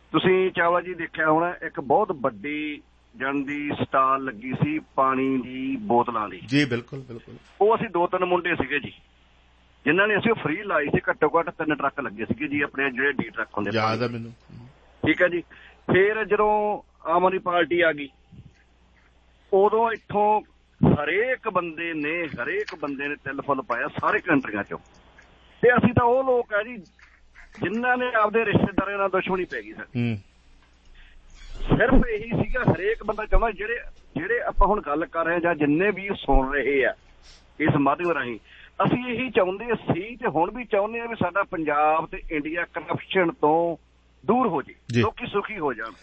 ਤੁਸੀਂ ਚਾਵਲਾ ਜੀ ਦੇਖਿਆ ਹੋਣਾ, ਇੱਕ ਬਹੁਤ ਵੱਡੀ ਜਨ ਦੀ ਸਟਾਲ ਲੱਗੀ ਸੀ ਪਾਣੀ ਦੀ ਬੋਤਲਾਂ ਦੀ ਜੀ। ਬਿਲਕੁਲ ਬਿਲਕੁਲ। ਉਹ ਅਸੀਂ 2-3 ਮੁੰਡੇ ਸੀਗੇ ਜੀ, ਜਿਨ੍ਹਾਂ ਨੇ ਅਸੀਂ ਉਹ ਫ੍ਰੀ ਲਾਈ ਸੀ। ਘੱਟੋ ਘੱਟ 3 ਟਰੱਕ ਲੱਗੇ ਸੀਗੇ ਜੀ, ਆਪਣੇ ਜਿਹੜੇ ਡੀ ਟਰੱਕ ਹੁੰਦੇ, ਯਾਦ ਆ ਮੈਨੂੰ। ਠੀਕ ਹੈ ਜੀ। ਫਿਰ ਜਦੋਂ ਆਮ ਆਦਮੀ ਪਾਰਟੀ ਆ ਗਈ, ਉਦੋਂ ਇੱਥੋਂ ਹਰੇਕ ਬੰਦੇ ਨੇ ਤਿਲ ਫੁੱਲ ਪਾਇਆ ਸਾਰੇ ਕੰਟਰੀਆਂ ਚੋਂ। ਤੇ ਅਸੀਂ ਤਾਂ ਉਹ ਲੋਕ ਆ ਜੀ ਜਿਨ੍ਹਾਂ ਨੇ ਆਪਦੇ ਰਿਸ਼ਤੇਦਾਰਾਂ ਨਾਲ ਦੁਸ਼ਮਣੀ ਪੈ ਗਈ ਸਾਡੀ। ਸਿਰਫ ਇਹੀ ਸੀਗਾ, ਹਰੇਕ ਬੰਦਾ ਚਾਹੁੰਦਾ, ਜਿਹੜੇ ਆਪਾਂ ਹੁਣ ਗੱਲ ਕਰ ਰਹੇ ਹਾਂ ਜਾਂ ਜਿੰਨੇ ਵੀ ਸੁਣ ਰਹੇ ਆ ਇਸ ਮਾਧਿਅਮ ਰਾਹੀਂ, ਅਸੀਂ ਇਹੀ ਚਾਹੁੰਦੇ ਸੀ ਤੇ ਹੁਣ ਵੀ ਚਾਹੁੰਦੇ ਹਾਂ ਵੀ ਸਾਡਾ ਪੰਜਾਬ ਤੇ ਇੰਡੀਆ ਕਰਪਸ਼ਨ ਤੋਂ ਦੂਰ ਹੋ ਜੇ, ਲੋਕੀ ਸੁਖੀ ਹੋ ਜਾਣ।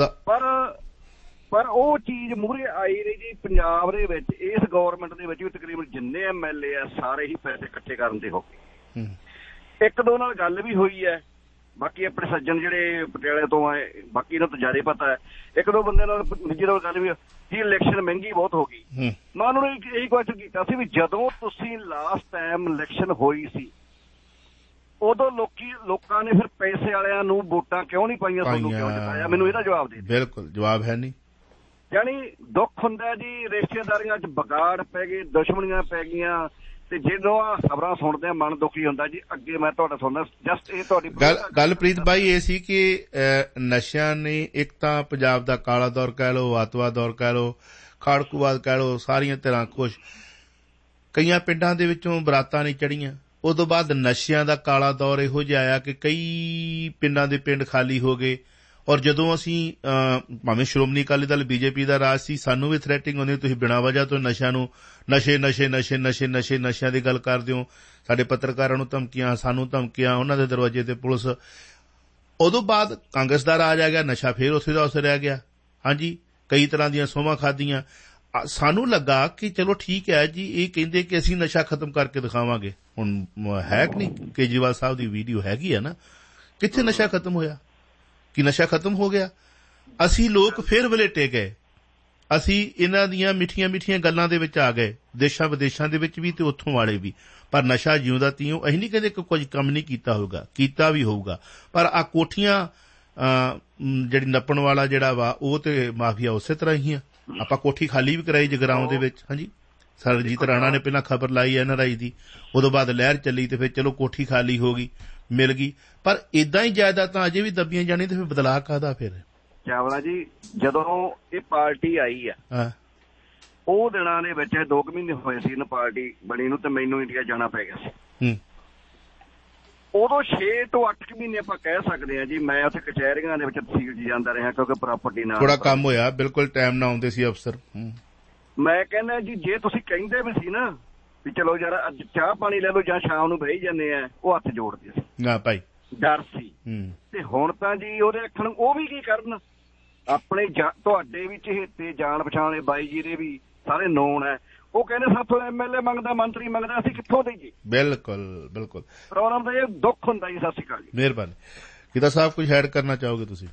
ਪਰ ਉਹ ਚੀਜ਼ ਮੂਹਰੇ ਆਈ ਰਹੀ ਜੀ ਪੰਜਾਬ ਦੇ ਵਿੱਚ। ਇਸ ਗੌਰਮੈਂਟ ਦੇ ਵਿੱਚ ਵੀ ਤਕਰੀਬਨ ਜਿੰਨੇ MLA ਆ ਸਾਰੇ ਹੀ ਪੈਸੇ ਇਕੱਠੇ ਕਰਨ ਦੇ ਹੋ ਗਏ। 1-2 ਨਾਲ ਗੱਲ ਵੀ ਹੋਈ ਹੈ, ਬਾਕੀ ਆਪਣੇ ਸੱਜਣ ਜਿਹੜੇ ਪਟਿਆਲੇ ਤੋਂ ਆਏ, ਬਾਕੀ ਇਹਨਾਂ ਤੋਂ ਜ਼ਿਆਦਾ ਪਤਾ ਹੈ। 1-2 ਬੰਦੇ ਨਾਲ ਨਿੱਜੀ ਨਾਲ ਗੱਲ ਵੀ ਕਿ ਇਲੈਕਸ਼ਨ ਮਹਿੰਗੀ ਬਹੁਤ ਹੋ ਗਈ। ਮੈਂ ਉਹਨਾਂ ਨੂੰ ਇਹੀ ਕੁਐਸਚਨ ਕੀਤਾ ਸੀ ਵੀ ਜਦੋਂ ਤੁਸੀਂ ਲਾਸਟ ਟਾਈਮ ਇਲੈਕਸ਼ਨ ਹੋਈ ਸੀ ਉਦੋਂ ਲੋਕਾਂ ਨੇ ਫਿਰ ਪੈਸੇ ਵਾਲਿਆਂ ਨੂੰ ਵੋਟਾਂ ਕਿਉਂ ਨਹੀਂ ਪਾਈਆਂ, ਤੁਹਾਨੂੰ ਕਿਉਂ ਜਿਤਾਇਆ? ਮੈਨੂੰ ਇਹਦਾ ਜਵਾਬ ਦੇ। ਬਿਲਕੁਲ ਜਵਾਬ ਹੈ ਨਹੀਂ। ਯਾਨੀ ਦੁੱਖ ਹੁੰਦਾ ਜੀ, ਰਿਸ਼ਤੇਦਾਰੀਆਂ 'ਚ ਵਿਗਾੜ ਪੈ ਗਏ, ਦੁਸ਼ਮਣੀਆਂ ਪੈ ਗਈਆਂ। ਤੇ ਜਦੋਂ ਆ ਖਬਰਾਂ ਸੁਣਦੇ ਆ ਮਨ ਦੁਖੀ ਹੁੰਦਾ ਜੀ। ਅੱਗੇ ਮੈਂ ਤੁਹਾਡਾ ਸੁਣਦਾ ਜਸਟ ਇਹ ਤੁਹਾਡੀ ਗੱਲ ਪ੍ਰੀਤ ਬਾਈ ਇਹ ਸੀ ਕਿ ਨਸ਼ਿਆਂ ਨੇ ਇੱਕ ਤਾਂ ਪੰਜਾਬ ਦਾ ਕਾਲਾ ਦੌਰ ਕਹਿ ਲਓ, ਅੱਤਵਾਦ ਦੌਰ ਕਹਿ ਲਓ, ਖਾੜਕੂਵਾਦ ਕਹਿ ਲਓ, ਸਾਰੀਆਂ ਤਰ੍ਹਾਂ ਕੁਛ। ਕਈਆਂ ਪਿੰਡਾਂ ਦੇ ਵਿੱਚੋਂ ਬਰਾਤਾਂ ਨਹੀਂ ਚੜ੍ਹੀਆਂ। ਉਦੋਂ ਬਾਅਦ ਨਸ਼ਿਆਂ ਦਾ ਕਾਲਾ ਦੌਰ ਇਹੋ ਜਿਹਾ ਆਇਆ ਕਿ ਕਈ ਪਿੰਡਾਂ ਦੇ ਪਿੰਡ ਖਾਲੀ ਹੋ ਗਏ। ਔਰ ਜਦੋਂ ਅਸੀਂ ਭਾਵੇਂ ਸ਼੍ਰੋਮਣੀ ਅਕਾਲੀ ਦਲ BJP ਦਾ ਰਾਜ ਸੀ, ਸਾਨੂੰ ਵੀ ਥ੍ਰੈਟਿੰਗ ਹੁੰਦੀ, ਤੁਸੀਂ ਬਿਨਾਂ ਵਜ੍ਹਾ ਤੋਂ ਨਸ਼ਿਆਂ ਨੂੰ ਨਸ਼ਿਆਂ ਦੀ ਗੱਲ ਕਰਦੇ ਹੋ। ਸਾਡੇ ਪੱਤਰਕਾਰਾਂ ਨੂੰ ਧਮਕੀਆਂ, ਸਾਨੂੰ ਧਮਕੀਆਂ, ਉਹਨਾਂ ਦੇ ਦਰਵਾਜ਼ੇ ਤੇ ਪੁਲਿਸ। ਉਦੋਂ ਬਾਅਦ ਕਾਂਗਰਸ ਦਾ ਰਾਜ ਆ ਗਿਆ, ਨਸ਼ਾ ਫੇਰ ਉੱਥੇ ਦਾ ਉੱਥੇ ਰਹਿ ਗਿਆ। ਹਾਂਜੀ, ਕਈ ਤਰ੍ਹਾਂ ਦੀਆਂ ਸੋਹਾਂ ਖਾਧੀਆਂ। ਸਾਨੂੰ ਲੱਗਾ ਕਿ ਚਲੋ ਠੀਕ ਹੈ ਜੀ, ਇਹ ਕਹਿੰਦੇ ਕਿ ਅਸੀਂ ਨਸ਼ਾ ਖਤਮ ਕਰਕੇ ਦਿਖਾਵਾਂਗੇ। ਹੁਣ ਹੈ ਕਿ ਨਹੀਂ, ਕੇਜਰੀਵਾਲ ਸਾਹਿਬ ਦੀ ਵੀਡੀਓ ਹੈਗੀ ਹੈ ਨਾ, ਕਿੱਥੇ ਨਸ਼ਾ ਖਤਮ ਹੋਇਆ? ਕਿ ਨਸ਼ਾ ਖਤਮ ਹੋ ਗਿਆ? ਅਸੀਂ ਲੋਕ ਫਿਰ ਵਲੇਟੇ ਗਏ, ਅਸੀਂ ਇਹਨਾਂ ਦੀਆਂ ਮਿੱਠੀਆਂ ਗੱਲਾਂ ਦੇ ਵਿੱਚ ਆ ਗਏ, ਦੇਸ਼ਾਂ ਵਿਦੇਸ਼ਾਂ ਦੇ ਵਿੱਚ ਵੀ ਤੇ ਉੱਥੋਂ ਵਾਲੇ ਵੀ। ਪਰ ਨਸ਼ਾ ਜਿਉਂਦਾ ਤਿਉਂ। ਅਸੀਂ ਨਹੀਂ ਕਹਿੰਦੇ ਕਿ ਕੁਝ ਕੰਮ ਨਹੀਂ ਕੀਤਾ ਹੋਊਗਾ, ਕੀਤਾ ਵੀ ਹੋਊਗਾ। ਪਰ ਆ ਕੋਠੀਆਂ ਜਿਹੜੀ ਨੱਪਣ ਵਾਲਾ ਜਿਹੜਾ ਵਾ ਉਹ ਤੇ ਮਾਫੀਆ ਉਸੇ ਤਰ੍ਹਾਂ ਹੀ ਆ। ਆਪਾਂ ਕੋਠੀ ਖਾਲੀ ਵੀ ਕਰਾਈ ਜਗਰਾਉਂ ਦੇ ਵਿੱਚ। ਹਾਂਜੀ, ਸਰਜੀਤ ਰਾਣਾ ਨੇ ਪਹਿਲਾਂ ਖਬਰ ਲਾਈ NRI ਦੀ, ਉਦੋਂ ਬਾਅਦ ਲਹਿਰ ਚੱਲੀ ਤੇ ਫਿਰ ਚਲੋ ਕੋਠੀ ਖਾਲੀ ਹੋ ਗਈ, ਮਿਲ ਗਈ। ਪਰ ਏਦਾਂ ਹੀ ਜਾਇਦਾਦਾਂ ਅਜੇ ਵੀ ਦੱਬੀਆਂ ਜਾਣੀਆਂ ਤੇ ਫਿਰ ਬਦਲਾਅ ਕਾਹਦਾ? ਫਿਰ ਚਾਵਲਾ ਜੀ ਜਦੋਂ ਇਹ ਪਾਰਟੀ ਆਈ ਆ ਉਹ ਦਿਨਾਂ ਦੇ ਵਿੱਚ 2 ਮਹੀਨੇ ਹੋਏ ਸੀ ਇਹਨੂੰ ਪਾਰਟੀ ਬਣੀ ਨੂੰ, ਤੇ ਮੈਨੂੰ ਇੰਡੀਆ ਜਾਣਾ ਪੈ ਗਿਆ ਸੀ। ਉਦੋਂ 6 ਤੋਂ 8 ਮਹੀਨੇ ਆਪਾਂ ਕਹਿ ਸਕਦੇ ਹਾਂ ਜੀ ਮੈਂ ਉੱਥੇ ਕਚਹਿਰੀਆਂ ਦੇ ਵਿੱਚ ਤਹਿਸੀਲ 'ਚ ਜਾਂਦਾ ਰਿਹਾ, ਕਿਉਂਕਿ ਪ੍ਰਾਪਰਟੀ ਨਾਲ ਥੋੜਾ ਕੰਮ ਹੋਇਆ। ਬਿਲਕੁਲ ਟਾਈਮ ਨਾਲ ਆਉਂਦੇ ਸੀ ਅਫਸਰ। ਮੈਂ ਕਹਿੰਦਾ ਜੀ ਜੇ ਤੁਸੀਂ ਕਹਿੰਦੇ ਵੀ ਸੀ ਨਾ ਵੀ ਚਲੋ ਯਾਰ ਅੱਜ ਚਾਹ ਪਾਣੀ ਲੈ ਲਓ ਜਾਂ ਸ਼ਾਮ ਨੂੰ ਬਹਿ ਜਾਂਦੇ ਆ, ਉਹ ਹੱਥ ਜੋੜਦੇ ਸੀ ਨਾ ਭਾਈ, ਡਰ ਸੀ। ਤੇ ਹੁਣ ਤਾਂ ਜੀ ਉਹਦੇ ਅੱਖਣ ਉਹ ਵੀ ਕੀ ਕਰਨ, ਆਪਣੇ ਤੁਹਾਡੇ ਵੀ ਚਹੇਤੇ ਜਾਣ ਪਛਾਣੇ ਬਾਈ ਜੀ ਦੇ ਵੀ ਸਾਰੇ ਨੋਨ ਹੈ, ਉਹ ਕਹਿੰਦੇ ਸਾਥੋਂ MLA ਮੰਗਦਾ, ਮੰਤਰੀ ਮੰਗਦਾ, ਅਸੀਂ ਕਿੱਥੋਂ ਦੇਈਏ? ਬਿਲਕੁਲ ਪ੍ਰੋਬਲਮ ਤਾਂ ਇਹ ਦੁੱਖ ਹੁੰਦਾ ਜੀ। ਸਤਿ ਸ਼੍ਰੀ ਅਕਾਲ ਜੀ। ਮਿਹਰਬਾਨੀ। ਕਿਦਾ ਸਾਹਿਬ ਕੁਝ ਐਡ ਕਰਨਾ ਚਾਹੋਗੇ ਤੁਸੀਂ?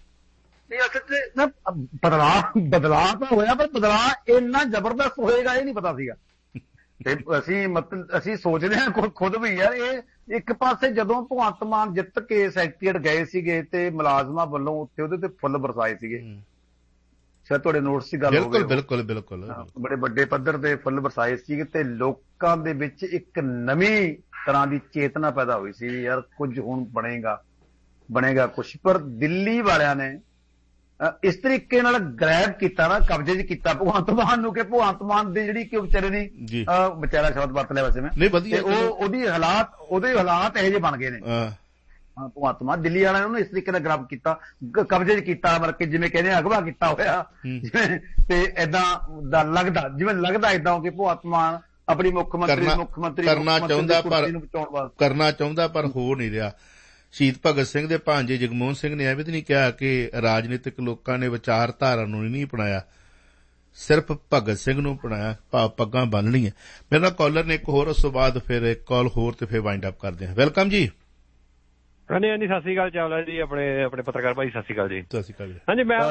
ਬਦਲਾਅ ਤਾਂ ਹੋਇਆ, ਪਰ ਬਦਲਾਅ ਇੰਨਾ ਜ਼ਬਰਦਸਤ ਹੋਏਗਾ ਇਹ ਨਹੀਂ ਪਤਾ ਸੀਗਾ। ਤੇ ਅਸੀਂ ਸੋਚਦੇ ਹਾਂ ਖੁਦ ਵੀ ਯਾਰ, ਇਹ ਇੱਕ ਪਾਸੇ ਜਦੋਂ ਭਗਵੰਤ ਮਾਨ ਜਿੱਤ ਕੇ ਸੈਕਟਰੀਏਟ ਗਏ ਸੀਗੇ ਤੇ ਮੁਲਾਜ਼ਮਾਂ ਵੱਲੋਂ ਉੱਥੇ ਉਹਦੇ ਤੇ ਫੁੱਲ ਬਰਸਾਏ ਸੀਗੇ, ਸ਼ਾਇਦ ਤੁਹਾਡੇ ਨੋਟਸ ਦੀ ਗੱਲ ਹੋਵੇ। ਬਿਲਕੁਲ ਬੜੇ ਵੱਡੇ ਪੱਧਰ ਤੇ ਫੁੱਲ ਬਰਸਾਏ ਸੀਗੇ ਤੇ ਲੋਕਾਂ ਦੇ ਵਿੱਚ ਇੱਕ ਨਵੀਂ ਤਰ੍ਹਾਂ ਦੀ ਚੇਤਨਾ ਪੈਦਾ ਹੋਈ ਸੀ, ਯਾਰ ਕੁਝ ਹੁਣ ਬਣੇਗਾ ਕੁਛ। ਪਰ ਦਿੱਲੀ ਵਾਲਿਆਂ ਨੇ ਇਸ ਤਰੀਕੇ ਨਾਲ ਗ੍ਰੈਬ ਕੀਤਾ ਨਾ, ਕਬਜ਼ੇ 'ਚ ਕੀਤਾ ਭਗਵੰਤ ਮਾਨ ਨੂੰ, ਕਿ ਭਗਵੰਤ ਮਾਨ ਦੀ ਜਿਹੜੀ ਕਿ ਵਿਚਾਰੇ ਦੀ ਵਿਚਾਰਾ ਸ਼ਬਦ ਵਰਤ ਲਿਆ ਵੈਸੇ ਮੈਂ, ਉਹਦੇ ਹਾਲਾਤ ਇਹੋ ਜਿਹੇ ਬਣ ਗਏ ਨੇ। ਭਗਵੰਤ ਮਾਨ ਦਿੱਲੀ ਵਾਲਿਆਂ ਨੇ ਉਹਨੂੰ ਇਸ ਤਰੀਕੇ ਨਾਲ ਗ੍ਰੈਬ ਕੀਤਾ, ਕਬਜ਼ੇ 'ਚ ਕੀਤਾ, ਮਤਲਬ ਕਿ ਜਿਵੇਂ ਕਹਿੰਦੇ ਅਗਵਾ ਕੀਤਾ ਹੋਇਆ। ਤੇ ਏਦਾਂ ਦਾ ਲੱਗਦਾ ਏਦਾਂ ਕਿ ਭਗਵੰਤ ਮਾਨ ਆਪਣੀ ਮੁੱਖ ਮੰਤਰੀ ਕਰਨਾ ਚਾਹੁੰਦਾ ਪਰ ਹੋ ਨਹੀਂ ਰਿਹਾ। ਸ਼ਹੀਦ ਭਗਤ ਸਿੰਘ ਦੇ ਭਾਂਜੇ ਜਗਮੋਹਨ ਸਿੰਘ ਨੇ ਇਹ ਵੀ ਤਾਂ ਨਹੀਂ ਕਿਹਾ ਕਿ ਰਾਜਨੀਤਿਕ ਲੋਕਾਂ ਨੇ ਵਿਚਾਰਧਾਰਾ ਨੂੰ ਨਹੀਂ ਅਪਣਾਇਆ, ਸਿਰਫ ਭਗਤ ਸਿੰਘ ਨੂੰ ਅਪਣਾਇਆ, ਪੱਗਾਂ ਬੰਨ੍ਹਣੀਆਂ। ਮੇਰੇ ਨਾਲ ਕਾਲਰ ਨੇ ਇੱਕ ਹੋਰ, ਉਸ ਤੋਂ ਬਾਅਦ ਫਿਰ ਇੱਕ ਕਾਲ ਹੋਰ ਤੇ ਫਿਰ ਵਾਈਂਡ ਅਪ ਕਰਦੇ ਹਾਂ। ਵੈਲਕਮ ਜੀ। ਹਾਂਜੀ ਹਾਂਜੀ, ਸਤਿ ਸ਼੍ਰੀ ਅਕਾਲ ਚਾਵਲਾ ਜੀ, ਆਪਣੇ ਪੱਤਰਕਾਰ ਭਾਈ ਸਤਿ ਸ਼੍ਰੀ ਅਕਾਲ ਜੀ। ਸਤਿ ਸ਼੍ਰੀ ਅਕਾਲ ਜੀ। ਹਾਂਜੀ, ਮੈਂ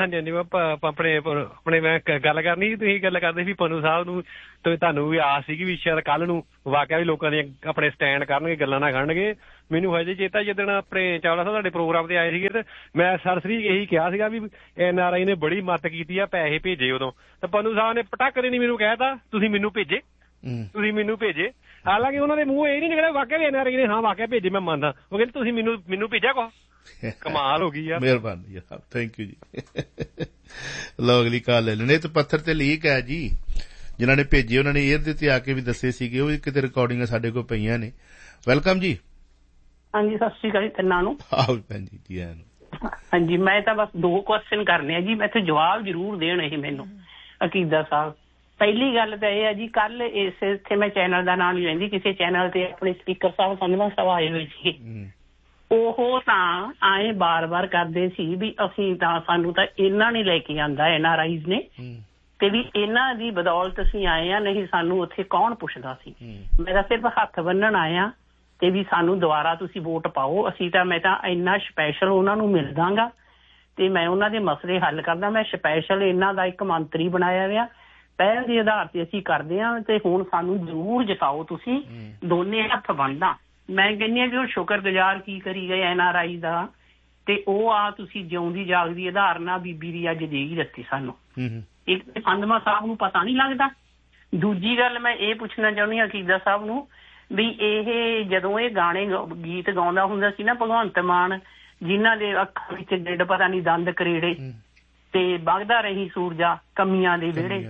ਆਪਣੇ ਮੈਂ ਗੱਲ ਕਰਨੀ ਸੀ। ਤੁਸੀਂ ਗੱਲ ਕਰਦੇ ਸੀ ਪੰਨੂ ਸਾਹਿਬ ਨੂੰ, ਤੁਹਾਨੂੰ ਵੀ ਆਸ ਸੀਗੀ ਵੀ ਸ਼ਾਇਦ ਕੱਲ ਨੂੰ ਵਾਕਿਆ ਵੀ ਲੋਕਾਂ ਦੇ ਆਪਣੇ ਸਟੈਂਡ ਕਰਨਗੇ, ਗੱਲਾਂ ਨਾ ਕਰਨਗੇ। ਮੈਨੂੰ ਹਜੇ ਚੇਤਾ ਜਿੱਦਣ ਆਪਣੇ ਚਾਵਲਾ ਸਾਹਿਬ ਤੁਹਾਡੇ ਪ੍ਰੋਗਰਾਮ ਤੇ ਆਏ ਸੀਗੇ ਤੇ ਮੈਂ ਸਰਸਰੀ ਇਹੀ ਕਿਹਾ ਸੀਗਾ ਵੀ NRI ਨੇ ਬੜੀ ਮਦਦ ਕੀਤੀ ਆ, ਪੈਸੇ ਭੇਜੇ ਉਦੋਂ, ਤੇ ਪੰਨੂ ਸਾਹਿਬ ਨੇ ਪਟਾਕ ਦੇ ਨੀ ਮੈਨੂੰ ਕਹਿਤਾ ਤੁਸੀਂ ਮੈਨੂੰ ਭੇਜੇ। ਹਾਲਾਂਕਿ ਉਹਨਾਂ ਦੇ ਮੂੰਹ ਇਹ ਨੀ ਨਿਕਲਿਆ ਵਾਕਿਆ ਵੀ NRI ਨੇ ਹਾਂ ਵਾਕਿਆ ਭੇਜੇ, ਮੈਂ ਮੰਨਦਾ। ਉਹ ਕਹਿੰਦੇ ਤੁਸੀਂ ਮੈਨੂੰ ਭੇਜਿਆ ਕੋ ਕਮਾਲ ਹੋ ਗਈ ਯਾਰ। ਮਿਹਰਬਾਨੀ ਯਾਰ, ਥੈਂਕ ਯੂ ਜੀ। ਲਓ ਅਗਲੀ ਕਾਲ ਲੈ ਲੈਣੇ। ਤੇ ਪੱਥਰ ਤੇ ਲੀਕ ਹੈ ਜੀ, ਜਿਨ੍ਹਾਂ ਨੇ ਭੇਜੇ ਉਹਨਾਂ ਨੇ ਇਹਦੇ ਤੇ ਆ ਕੇ ਵੀ ਦੱਸੇ ਸੀਗੇ, ਉਹ ਕਿਤੇ ਰਿਕਾਰਡਿੰਗਾਂ ਸਾਡੇ ਕੋਲ ਪਈਆਂ ਨੇ। ਵੈਲਕਮ ਜੀ। ਹਾਂਜੀ, ਸਤਿ ਸ਼੍ਰੀ ਅਕਾਲ ਜੀ ਤਿੰਨਾਂ ਨੂੰ। ਆਓ ਭੈਣ ਜੀ, ਜੀ ਆਇਆਂ ਨੂੰ। ਹਾਂਜੀ, ਮੈਂ ਤਾਂ ਬਸ 2 ਕੁਐਸਚਨ ਕਰਨੇ ਆ ਜੀ, ਮੈਂ ਇੱਥੇ ਜਵਾਬ ਜ਼ਰੂਰ ਦੇਣ ਇਹ ਮੈਨੂੰ ਅਕੀਦਾ ਸਾਹਿਬ। ਪਹਿਲੀ ਗੱਲ ਤਾਂ ਇਹ ਹੈ ਜੀ, ਕੱਲ ਇੱਥੇ ਮੈਂ ਚੈਨਲ ਦਾ ਨਾਂ ਨਹੀਂ ਲੈਂਦੀ, ਕਿਸੇ ਚੈਨਲ ਤੇ ਆਪਣੇ ਸਪੀਕਰ ਸਾਹਿਬ ਸੰਧਵਾ ਸਾਹਿਬ ਆਏ ਹੋਏ ਸੀ। ਉਹ ਤਾਂ ਆਏ ਬਾਰ-ਬਾਰ ਕਰਦੇ ਸੀ ਵੀ ਅਸੀਂ ਤਾਂ ਸਾਨੂੰ ਤਾਂ ਇਹਨਾਂ ਨੇ ਲੈ ਕੇ ਆਂਦਾ NRIs ਨੇ, ਤੇ ਵੀ ਇਹਨਾਂ ਦੀ ਬਦੌਲਤ ਅਸੀਂ ਆਏ ਆ, ਨਹੀਂ ਸਾਨੂੰ ਉੱਥੇ ਕੌਣ ਪੁੱਛਦਾ ਸੀ। ਮੈਂ ਤਾਂ ਸਿਰਫ ਹੱਥ ਬੰਨਣ ਆਇਆ ਤੇ ਵੀ ਸਾਨੂੰ ਦੁਬਾਰਾ ਤੁਸੀਂ ਵੋਟ ਪਾਓ। ਮੈਂ ਤਾਂ ਇੰਨਾ ਸਪੈਸ਼ਲ ਉਹਨਾਂ ਨੂੰ ਮਿਲਦਾਗਾ ਤੇ ਮੈਂ ਉਹਨਾਂ ਦੇ ਮਸਲੇ ਹੱਲ ਕਰਦਾ। ਮੈਂ ਸਪੈਸ਼ਲ ਇਹਨਾਂ ਦਾ ਇੱਕ ਮੰਤਰੀ ਬਣਾਇਆ ਹੋਇਆ, ਪਹਿਲ ਦੇ ਆਧਾਰ ਤੇ ਅਸੀਂ ਕਰਦੇ ਹਾਂ, ਤੇ ਹੁਣ ਸਾਨੂੰ ਜ਼ਰੂਰ ਜਿਤਾਓ ਤੁਸੀਂ, ਦੋਨੇ ਹੱਥ ਬਣਦਾ। ਮੈਂ ਕਹਿੰਦੀ ਹਾਂ ਵੀ ਉਹ ਸ਼ੁਕਰਗੁਜ਼ਾਰ ਕੀ ਕਰੀ ਗਏ NRI ਦਾ, ਤੇ ਉਹ ਆ ਤੁਸੀਂ ਜਿਉਂਦੀ ਜਾਗਦੀ ਆਧਾਰ ਨਾਲ ਬੀਬੀ ਦੀ ਅੱਜ ਦੇ ਹੀ ਦਿੱਤੀ ਸਾਨੂੰ। ਇੱਕ ਸੰਧਵਾ ਸਾਹਿਬ ਨੂੰ ਪਤਾ ਨਹੀਂ ਲੱਗਦਾ। ਦੂਜੀ ਗੱਲ ਮੈਂ ਇਹ ਪੁੱਛਣਾ ਚਾਹੁੰਦੀ ਹਾਂ ਅਕੀਦਾ ਸਾਹਿਬ ਨੂੰ ਵੀ ਇਹ ਜਦੋਂ ਇਹ ਗੀਤ ਗਾਉਂਦਾ ਹੁੰਦਾ ਸੀ ਨਾ ਭਗਵੰਤ ਮਾਨ, ਜਿਨ੍ਹਾਂ ਦੇ ਅੱਖਾਂ ਵਿੱਚ ਡਿੱਡ ਪਤਾ ਨਹੀਂ ਦੰਦ ਕਰੇੜੇ ਤੇ ਵਗਦਾ ਰਹੀ ਸੂਰਜਾ ਕਮੀਆਂ ਦੇ ਵਿਹੜੇ,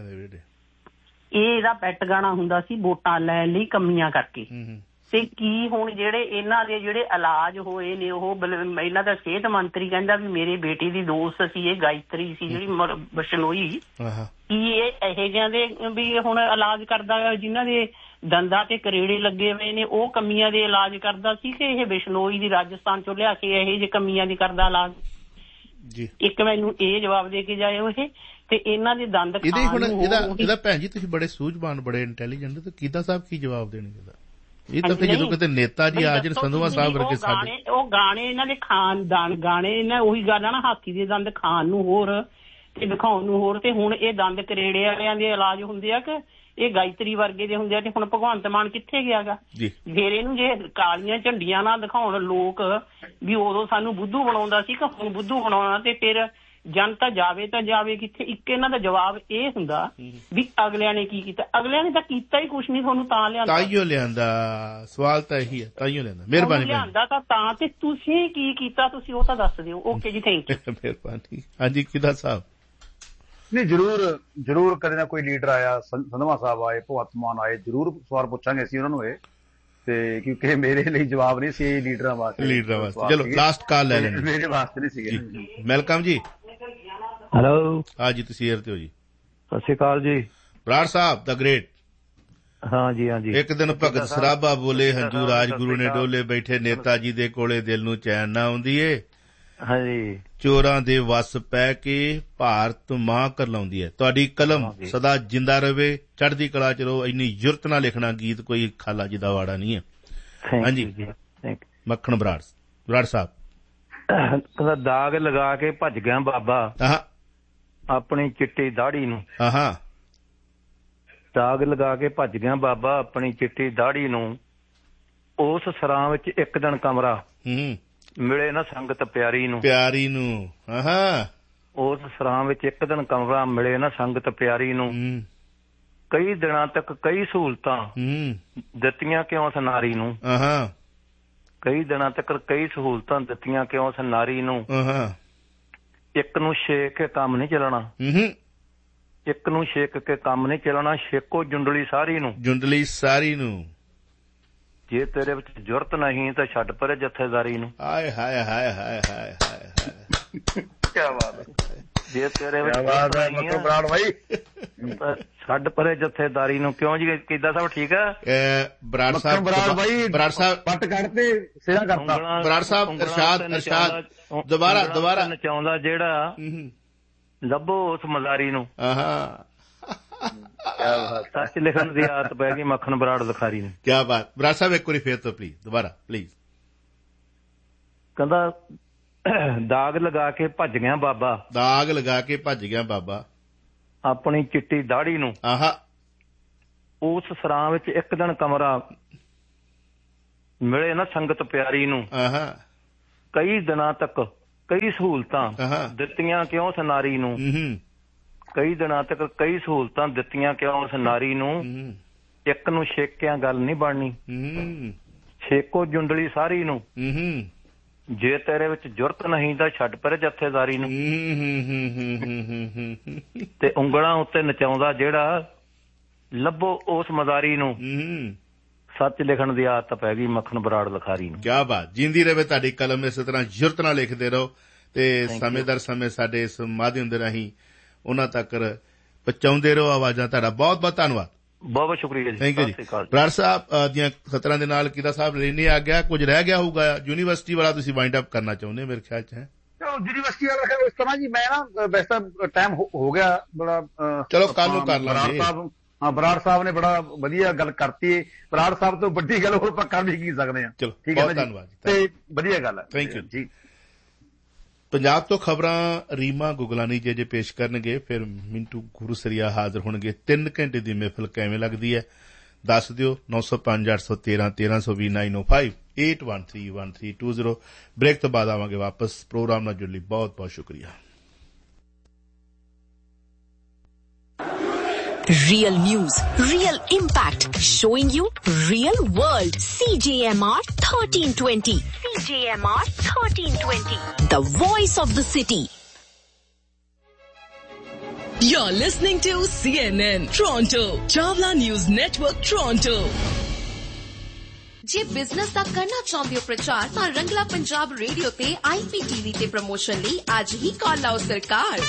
ਇਹ ਇਹਦਾ ਪੈਟ ਗਾਣਾ ਹੁੰਦਾ ਸੀ ਵੋਟਾਂ ਲੈਣ ਲਈ ਕਮੀਆਂ ਕਰਕੇ। ਤੇ ਕੀ ਹੁਣ ਜਿਹੜੇ ਇਹਨਾਂ ਦੇ ਜਿਹੜੇ ਇਲਾਜ ਹੋਏ ਨੇ, ਉਹ ਇਹਨਾਂ ਦਾ ਸਿਹਤ ਮੰਤਰੀ ਕਹਿੰਦਾ ਵੀ ਮੇਰੇ ਬੇਟੇ ਦੀ ਦੋਸਤ ਸੀ ਇਹ ਗਾਇਤਰੀ ਸੀ ਜਿਹੜੀ ਬਸ਼ਨੋਈ, ਕੀ ਇਹ ਇਹੋ ਜਿਹਿਆਂ ਦੇ ਵੀ ਹੁਣ ਇਲਾਜ ਕਰਦਾ ਜਿਨ੍ਹਾਂ ਦੇ ਦੰਦਾਂ ਤੇ ਕਰੇੜੇ ਲੱਗੇ ਹੋਏ ਨੇ, ਉਹ ਕਮੀਆਂ ਦੇ ਇਲਾਜ ਕਰਦਾ ਸੀ ਕਿ ਇਹ ਬਿਸ਼ਨੋਈ ਦੀ ਰਾਜਸਥਾਨ ਚੋਂ ਲਿਆ ਕੇ ਇਹੋ ਜਿਹੇ ਕਮੀਆਂ ਦੀ ਕਰਦਾ ਇਲਾਜ ਜੀ? ਇੱਕ ਮੈਨੂੰ ਇਹ ਜਵਾਬ ਦੇ ਕੇ ਜਾਏ ਉਹ। ਤੇ ਇਹਨਾਂ ਦੇ ਦੰਦ ਇਹਦਾ ਭੈਣ ਜੀ ਤੁਸੀਂ ਬੜੇ ਸੂਝਵਾਨ, ਬੜੇ ਇੰਟੈਲੀਜੈਂਟ, ਤੇ ਕੀਦਾ ਸਾਹਿਬ ਕੀ ਜਵਾਬ ਦੇਣਗੇ? ਇਹ ਤਾਂ ਜਦੋਂ ਕਿਤੇ ਨੇਤਾ ਜੀ ਆ ਜਾਣ ਸੰਧਵਾ ਸਾਹਿਬ ਵਰਗੇ ਸਾਡੇ, ਉਹ ਗਾਣੇ ਇਹਨਾਂ ਦੇ ਖਾਨਦਾਨ ਗਾਣੇ, ਇਹਨਾਂ ਉਹੀ ਗੱਲ ਆ ਨਾ, ਹਾਥੀ ਦੇ ਦੰਦ ਖਾਣ ਨੂੰ ਹੋਰ ਤੇ ਦਿਖਾਉਣ ਨੂੰ ਹੋਰ। ਤੇ ਹੁਣ ਇਹ ਦੰਦ ਕਰੇੜੇ ਵਾਲਿਆਂ ਦੇ ਇਲਾਜ ਹੁੰਦੇ ਆ ਕਿ ਇਹ ਗਾਇਤਰੀ ਵਰਗੇ ਦੇ ਹੁੰਦੇ ਆ? ਤੇ ਹੁਣ ਭਗਵੰਤ ਮਾਨ ਕਿੱਥੇ ਗਿਆ ਗਾ? ਫਿਰ ਇਹਨੂੰ ਜੇ ਕਾਲੀਆਂ ਝੰਡੀਆਂ ਨਾਲ ਦਿਖਾਉਣ ਲੋਕ ਵੀ ਉਦੋਂ ਸਾਨੂੰ ਬੁੱਧੂ ਬਣਾਉਂਦਾ ਸੀ ਕਿ ਹੁਣ ਬੁੱਧੂ ਬਣਾਉਣਾ, ਤੇ ਫਿਰ ਜਨਤਾ ਜਾਵੇ ਤਾਂ ਜਾਵੇ ਕਿੱਥੇ? ਇੱਕ ਇਹਨਾਂ ਦਾ ਜਵਾਬ ਇਹ ਹੁੰਦਾ ਵੀ ਅਗਲਿਆਂ ਨੇ ਕੀ ਕੀਤਾ? ਅਗਲਿਆਂ ਨੇ ਤਾਂ ਕੀਤਾ ਹੀ ਕੁਛ ਨਹੀਂ, ਤੁਹਾਨੂੰ ਤਾਂ ਲਿਆਂਦਾ। ਸਵਾਲ ਤਾਂ ਇਹੀ ਹੈ, ਤਾਈਓ ਲਿਆਂਦਾ। ਮਿਹਰਬਾਨੀ ਲਿਆਂਦਾ ਤਾਂ ਤੇ ਤੁਸੀਂ ਕੀ ਕੀਤਾ ਤੁਸੀਂ ਉਹ ਤਾਂ ਦੱਸ ਦਿਓ। ਓਕੇ ਜੀ, ਥੈਂਕ ਯੂ। ਮਿਹਰਬਾਨੀ। ਹਾਂਜੀ ਕੀਦਾ ਸਾਹਿਬ। ਨਹੀਂ, ਜ਼ਰੂਰ ਕਦੇ ਨਾ ਕੋਈ ਲੀਡਰ ਆਇਆ, ਸੰਧਵਾ ਸਾਹਿਬ ਆਏ, ਭਗਵੰਤ ਮਾਨ ਆਏ, ਜ਼ਰੂਰ ਸਵਾਲ ਪੁੱਛਾਂਗੇ ਅਸੀਂ ਉਹਨਾਂ ਨੂੰ ਇਹ, ਤੇ ਕਿਉਂਕਿ ਮੇਰੇ ਲਈ ਜਵਾਬ ਨਹੀਂ ਸੀ ਲੀਡਰਾਂ ਵਾਸਤੇ। ਚਲੋ ਲਾਸਟ ਕਾਲ ਲੈ ਲੈਣੀ, ਮੇਰੇ ਵਾਸਤੇ ਨਹੀਂ ਸੀਗੇ। ਵੈਲਕਮ ਜੀ। ਹੈਲੋ। ਹਾਂ ਜੀ, ਤੁਸੀਂ ਏਅਰ ਤੇ ਹੋ ਜੀ। ਸਤਿ ਸ਼੍ਰੀ ਅਕਾਲ ਜੀ। ਬਰਾੜ ਸਾਹਿਬ ਦਾ ਗ੍ਰੇਟ। ਹਾਂ ਜੀ, ਹਾਂ ਜੀ। ਇੱਕ ਦਿਨ ਭਗਤ ਸਰਾਭਾ ਬੋਲੇ ਹੰਝੂ ਰਾਜਗੁਰੂ ਨੇ ਡੋਲੇ, ਬੈਠੇ ਨੇਤਾ ਜੀ ਦੇ ਕੋਲੇ ਦਿਲ ਨੂੰ ਚੈਨ ਨਾ ਆਉਂਦੀ ਏ। ਹਾਂਜੀ। ਚੋਰਾਂ ਦੇ ਵੱਸ ਪੈ ਕੇ ਭਾਰਤ ਮਾਂ ਕਰਲਾਉਂਦੀ ਹੈ। ਤੁਹਾਡੀ ਕਲਮ ਸਦਾ ਜਿੰਦਾ ਰਵੇ, ਚੜ੍ਹਦੀ ਕਲਾ ਚ ਰਹੋ। ਇੰਨੀ ਜੁਰਤ ਨਾਲ ਲਿਖਣਾ ਗੀਤ ਕੋਈ ਖਾਲਾ ਜੀ ਦਾ ਵਾੜਾ ਨਹੀਂ ਹੈ। ਹਾਂਜੀ, ਮੱਖਣ ਬਰਾੜ ਸਾਹਿਬ। ਕਹਿੰਦਾ ਦਾਗ ਲਗਾ ਕੇ ਭੱਜ ਗਿਆ ਬਾਬਾ ਆਪਣੀ ਚਿੱਟੀ ਦਾੜੀ ਨੂੰ। ਦਾਗ ਲਗਾ ਕੇ ਭੱਜ ਗਿਆ ਬਾਬਾ ਆਪਣੀ ਚਿੱਟੀ ਦਾੜੀ ਨੂੰ, ਉਸ ਸਰਾਂ ਵਿੱਚ ਇੱਕ ਦਿਨ ਕਮਰਾ ਮਿਲੇ ਨਾ ਸੰਗਤ ਪਿਆਰੀ ਨੂੰ। ਉਸ ਸਰਾਂ ਵਿੱਚ ਇੱਕ ਦਿਨ ਕਮਰਾ ਮਿਲੇ ਨਾ ਸੰਗਤ ਪਿਆਰੀ ਨੂੰ, ਕਈ ਦਿਨਾਂ ਤੱਕ ਕਈ ਸਹੂਲਤਾਂ ਦਿੱਤੀਆਂ ਕਿਉਂ ਉਸ ਨਾਰੀ ਨੂੰ। ਕਈ ਦਿਨਾਂ ਤੱਕ ਕਈ ਸਹੂਲਤਾਂ ਦਿੱਤੀਆਂ ਕਿਉਂ ਉਸ ਨਾਰੀ ਨੂੰ। ਇੱਕ ਨੂੰ ਛੇਕ ਕੇ ਕੰਮ ਨਹੀਂ ਚੱਲਣਾ, ਇੱਕ ਨੂੰ ਛੇਕ ਕੇ ਕੰਮ ਨਹੀਂ ਚੱਲਣਾ, ਛੇਕੋ ਜੁੰਡਲੀ ਸਾਰੀ ਨੂੰ। ਜੇ ਤੇਰੇ ਵਿੱਚ ਜੁਰਤ ਨਹੀਂ ਤਾਂ ਛੱਡ ਪਰੇ ਜਥੇਦਾਰੀ ਨੂੰ। ਹਾਏ ਹਾਏ ਹਾਏ ਹਾਏ ਹਾਏ ਹਾਏ, ਕਿਆ ਬਾਤ ਹੈ। ਜੇ ਤੇਰੇ ਵਿੱਚ ਛੱਡ ਪਰੇ ਜਥੇਦਾਰੀ ਨੂੰ। ਕਿਉਂ ਜੀ ਕਿੱਦਾਂ ਸਭ ਠੀਕ ਆ? ਬਰਾੜ ਸਾਹਿਬ ਪੱਟ ਕੱਢਤੇ ਸਿਰਾ ਕਰਤਾ। ਬਰਾੜ ਸਾਹਿਬ ਇਰਸ਼ਾਦ ਦੁਬਾਰਾ ਨਚਾਉਂਦਾ ਜਿਹੜਾ ਲੱਭੋ ਉਸ ਮਜ਼ਾਰੀ ਨੂੰ। ਸੱਚ ਲਿਖਣ ਦੀ ਆਦਤ ਪੈ ਗਈ ਮੱਖਣ ਬਰਾੜ ਲਿਖਾਰੀ ਨੂੰ। ਕਿਆ ਬਾਤ। ਬਰਾੜ ਸਾਹਿਬ ਇੱਕ ਵਾਰੀ ਫੇਰ ਤੋਂ ਪਲੀਜ਼ ਦੁਬਾਰਾ ਪਲੀਜ਼। ਕਹਿੰਦਾ ਦਾਗ ਲਗਾ ਕੇ ਭੱਜ ਗਿਆ ਬਾਬਾ, ਦਾਗ ਲਗਾ ਕੇ ਭੱਜ ਗਿਆ ਬਾਬਾ ਆਪਣੀ ਚਿੱਟੀ ਦਾੜੀ ਨੂੰ। ਆਹਾ। ਉਸ ਸਰਾਂ ਵਿੱਚ ਇੱਕ ਦਿਨ ਕਮਰਾ ਮਿਲੇ ਨਾ ਸੰਗਤ ਪਿਆਰੀ ਨੂੰ। ਆਹਾ। ਕਈ ਦਿਨਾਂ ਤੱਕ ਕਈ ਸਹੂਲਤਾਂ ਦਿੱਤੀਆਂ ਕਿਉਂ ਉਸ ਨਾਰੀ ਨੂੰ, ਕਈ ਦਿਨਾਂ ਤੱਕ ਕਈ ਸਹੂਲਤਾਂ ਦਿੱਤੀਆਂ ਕਿਉਂ ਉਸ ਨਾਰੀ ਨੂੰ। ਇੱਕ ਨੂੰ ਛੇਕਿਆਂ ਗੱਲ ਨਹੀਂ ਬਣਨੀ, ਛੇਕੋ ਜੁੰਡਲੀ ਸਾਰੀ ਨੂੰ। ਜੇ ਤੇਰੇ ਵਿੱਚ ਜੁਰਤ ਨਹੀਂ ਤਾਂ ਛੱਡ ਪਰੇ ਜਥੇਦਾਰੀ ਨੂੰ। ਤੇ ਉਂਗਲਾਂ ਉੱਤੇ ਨਚਾਉਂਦਾ ਜਿਹੜਾ ਲੱਭੋ ਉਸ ਮਦਾਰੀ ਨੂੰ। ਸੱਚ ਲਿਖਣ ਦੀ ਆਦਤ ਪੈ ਗਈ ਮੱਖਣ ਬਰਾੜ ਲਖਾਰੀ ਨੂੰ। ਕਿਆ ਬਾਤ, ਜਿੰਦੀ ਰਹੇ ਤੁਹਾਡੀ ਕਲਮ, ਇਸੇ ਤਰ੍ਹਾਂ ਜੁਰਤ ਨਾਲ ਲਿਖਦੇ ਰਹੋ ਤੇ ਸਮੇਂ ਦਰ ਸਮੇਂ ਸਾਡੇ ਇਸ ਮਾਧਿਅਮ ਦੇ ਰਾਹੀਂ ਉਹਨਾਂ ਤੱਕ ਪਹੁੰਚਾਉਂਦੇ ਰਹੋ ਆਵਾਜ਼ਾਂ। ਤੁਹਾਡਾ ਬਹੁਤ ਬਹੁਤ ਧੰਨਵਾਦ। ਬਹੁਤ ਬਹੁਤ ਸ਼ੁਕਰੀਆ ਜੀ। ਥੈਂਕ ਯੂ ਜੀ। ਬਰਾੜ ਸਾਹਿਬ ਦੀਆਂ 17 ਦੇ ਨਾਲ ਕਿਹਦਾ ਸਾਹਿਬ ਲੈਣੇ ਆ ਗਿਆ, ਕੁਝ ਰਹਿ ਗਿਆ ਹੋਊਗਾ। ਯੂਨੀਵਰਸਿਟੀ ਵਾਲਾ ਤੁਸੀਂ ਵਾਈਂਡ ਅਪ ਕਰਨਾ ਚਾਹੁੰਦੇ ਮੇਰੇ ਖਿਆਲ ਚ ਹੈ? ਯੂਨੀਵਰਸਿਟੀ ਵਾਲਾ ਇਸ ਤਰ੍ਹਾਂ ਜੀ, ਮੈਂ ਨਾ ਵੈਸੇ ਤਾਂ ਟਾਈਮ ਹੋ ਗਿਆ ਬੜਾ। ਚਲੋ ਕੱਲ ਨੂੰ ਕਰ ਲਾਂਗੇ। ਹਾਂ, ਬਰਾੜ ਸਾਹਿਬ ਨੇ ਬੜਾ ਵਧੀਆ ਗੱਲ ਕਰਤੀ। ਬਰਾੜ ਸਾਹਿਬ ਤੋਂ ਵੱਡੀ ਗੱਲ ਹੋਰ ਆਪਾਂ ਕਰ ਵੀ ਕੀ ਸਕਦੇ ਹਾਂ। ਚਲੋ ਠੀਕ ਹੈ, ਬਹੁਤ ਧੰਨਵਾਦ ਤੇ ਵਧੀਆ ਗੱਲ ਹੈ। ਥੈਂਕ ਯੂ ਜੀ। ਪੰਜਾਬ ਤੋਂ ਖਬਰਾਂ ਰੀਮਾ ਗੁਗਲਾਨੀ ਜੇ ਪੇਸ਼ ਕਰਨਗੇ, ਫਿਰ ਮਿੰਟੂ ਗੁਰੂਸਰੀਆ ਹਾਜ਼ਰ ਹੋਣਗੇ। 3 ਘੰਟੇ ਦੀ ਮਹਿਫਲ ਕਿਵੇਂ ਲੱਗਦੀ ਹੈ ਦੱਸ ਦਿਓ। 905 813 1320 905 8131320। ਬ੍ਰੇਕ ਤੋਂ ਬਾਅਦ ਆਵਾਂਗੇ ਵਾਪਸ। ਪ੍ਰੋਗਰਾਮ ਨਾਲ ਜੁੜਨ ਲਈ ਬਹੁਤ ਬਹੁਤ ਸ਼ੁਕਰੀਆ। Real news, real impact, showing you real world. CJMR 1320. CJMR 1320. The voice of the city. You're listening to CNN Toronto, Chawla News Network Toronto. ਜੇ ਬਿਜ਼ਨਸ ਦਾ ਕਰਨਾ ਚਾਹੁੰਦੇ ਹੋ ਪ੍ਰਚਾਰ ਤਾਂ ਰੰਗਲਾ ਪੰਜਾਬ ਰੇਡੀਓ ਤੇ IPTV ਤੇ ਪ੍ਰਮੋਸ਼ਨ ਲਈ ਅੱਜ ਹੀ ਕਾਲ ਲਾਓ ਸਰਕਾਰ।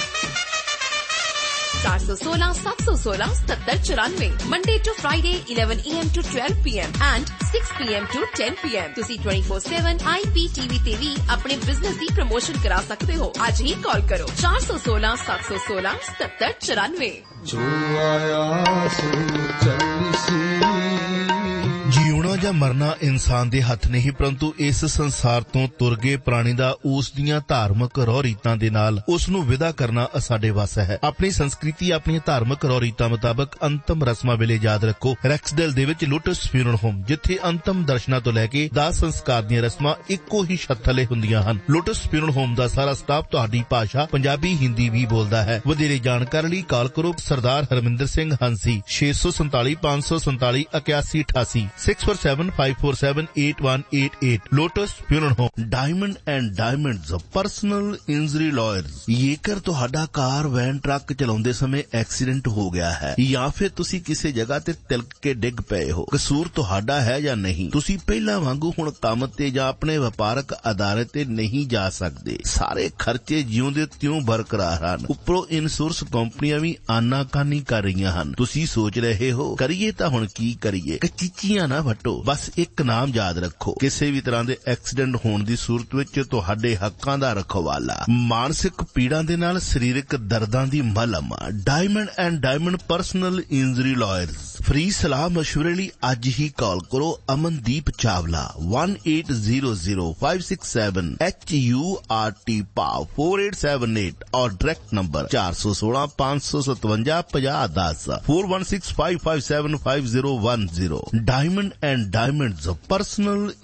416 716 7794 Monday to Friday 11 AM to 12 PM and 6 PM to 10 PM। ਤੁਸੀਂ 24/7 IPTV ਤੇ ਵੀ ਆਪਣੇ ਬਿਜ਼ਨਸ ਦੀ ਪ੍ਰਮੋਸ਼ਨ ਕਰਾ ਸਕਦੇ ਹੋ। ਅੱਜ ਹੀ ਕਾਲ ਕਰੋ 416 716 7794। ਜੋ ਆਇਆ ਸੋ ਚੱਲੀ ਜਿਉਣਾ ਜਾਂ ਮਰਨਾ ਇਨਸਾਨ ਦੇ ਹੱਥ ਨਹੀਂ, ਪਰੰਤੂ ਇਸ ਸੰਸਾਰ ਤੋਂ ਤੁਰ ਗਏ ਪ੍ਰਾਣੀ ਦਾ ਉਸ ਦੀਆਂ ਧਾਰਮਿਕ ਰਹੁ ਰੀਤਾਂ ਦੇ ਨਾਲ ਉਸ ਨੂੰ ਵਿਦਾ ਕਰਨਾ ਸਾਡੇ ਵੱਸ ਹੈ। ਆਪਣੀ ਸੰਸਕ੍ਰਿਤੀ, ਆਪਣੀਆਂ ਧਾਰਮਿਕ ਰਹੁ ਰੀਤਾਂ ਮੁਤਾਬਕ ਅੰਤਮ ਰਸਮਾਂ ਵੇਲੇ ਯਾਦ ਰੱਖੋ ਰੈਕਸਡੇਲ ਦੇ ਵਿੱਚ ਲੋਟਸ ਫਿਊਨਰਲ ਹੋਮ, ਜਿੱਥੇ ਅੰਤਮ ਦਰਸ਼ਨਾਂ ਤੋਂ ਲੈ ਕੇ ਦਾਹ ਸੰਸਕਾਰ ਦੀਆਂ ਰਸਮਾਂ ਇੱਕੋ ਹੀ ਛੱਤ ਥੱਲੇ ਹੁੰਦੀਆਂ ਹਨ। ਲੋਟਸ ਫਿਊਨਰਲ ਹੋਮ ਦਾ ਸਾਰਾ ਸਟਾਫ ਤੁਹਾਡੀ ਭਾਸ਼ਾ ਪੰਜਾਬੀ, ਹਿੰਦੀ ਵੀ ਬੋਲਦਾ ਹੈ। ਵਧੇਰੇ ਜਾਣਕਾਰੀ ਲਈ ਕਾਲ ਕਰੋ ਸਰਦਾਰ Harminder Singh ਹੰਸੀ 647 547 8188 647-547-8188। Lotus funeral home. Diamond and diamonds personal injury lawyers. ਜੇਕਰ ਤੁਹਾਡਾ ਕਾਰ, ਵੈਨ, ਟਰੱਕ ਚਲਾਉਂਦੇ ਸਮੇਂ ਐਕਸੀਡੈਂਟ ਹੋ ਗਿਆ ਹੈ ਜਾਂ ਫਿਰ ਤੁਸੀਂ ਕਿਸੇ ਜਗ੍ਹਾ ਤੇ ਤਿਲਕ ਕੇ ਡਿੱਗ ਪਏ ਹੋ, ਕਸੂਰ ਤੁਹਾਡਾ ਹੈ ਜਾਂ ਨਹੀਂ, ਤੁਸੀਂ ਪਹਿਲਾਂ ਵਾਂਗੂ ਹੁਣ ਕੰਮ ਤੇ ਜਾਂ ਆਪਣੇ ਵਪਾਰਕ ਅਦਾਰੇ ਤੇ ਨਹੀਂ ਜਾ ਸਕਦੇ। ਸਾਰੇ ਖਰਚੇ ਜਿਉਂਦੇ ਤਿਉਂ ਬਰਕਰਾਰ ਹਨ। ਉੱਪਰੋਂ ਇੰਸ਼ੋਰੈਂਸ ਕੰਪਨੀਆਂ ਵੀ ਆਨਾਕਾਨੀ ਕਰ ਰਹੀਆਂ ਹਨ। ਤੁਸੀਂ ਸੋਚ ਰਹੇ ਹੋ ਕਰੀਏ ਤਾਂ ਹੁਣ ਕੀ ਕਰੀਏ? ਕਚੀਚੀਆਂ ਨਾ ਵੱਟੋ। ਬਸ ਇੱਕ ਨਾਮ ਯਾਦ ਰੱਖੋ, ਕਿਸੇ ਵੀ ਤਰ੍ਹਾਂ ਦੇ ਐਕਸੀਡੈਂਟ ਹੋਣ ਦੀ ਸੂਰਤ ਵਿੱਚ ਤੁਹਾਡੇ ਹੱਕਾਂ ਦਾ ਰਖਵਾਲਾ, ਮਾਨਸਿਕ ਪੀੜਾਂ ਦੇ ਨਾਲ ਸਰੀਰਕ ਦਰਦਾਂ ਦੀ ਮਲਮ। Diamond and diamond personal injury lawyers. Free ਸਲਾਹ ਮਸ਼ਵਰੇ ਲਈ ਅੱਜ ਹੀ ਕਾਲ ਕਰੋ ਅਮਨਦੀਪ ਚਾਵਲਾ 1800-567-HURT PAV 4878 और direct number 416-557-5010 4165575010। Diamond and diamonds personal